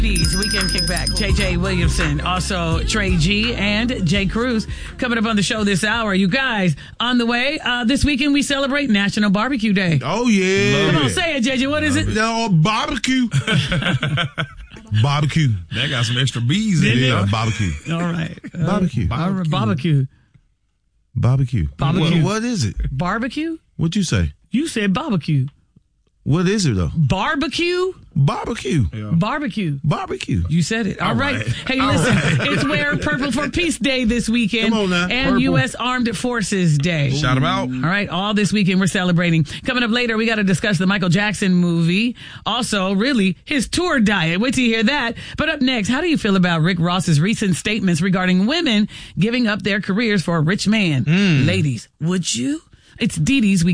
Weekend Kickback, JJ Williamson, also Trey G and Jay Cruz coming up on the show this hour. You guys, on the way, this weekend we celebrate National Barbecue Day. Oh, yeah. Come on, say it, JJ. What is it? No, barbecue. Barbecue. That got some extra B's in there. Barbecue. All right. Barbecue. Barbecue. Barbecue. Barbecue. What is it? Barbecue? What'd you say? You said barbecue. What is it, though? Barbecue? Barbecue. Yeah. Barbecue. Barbecue. You said it. All right. Hey, All listen, right. it's Wear Purple for Peace Day this weekend. Come on now. And Purple. U.S. Armed Forces Day. Shout them out. All right, all this weekend we're celebrating. Coming up later, we got to discuss the Michael Jackson movie. Also, really, his tour diet. Wait till you hear that. But up next, how do you feel about Rick Ross's recent statements regarding women giving up their careers for a rich man? Ladies, would you? It's Dee Dee's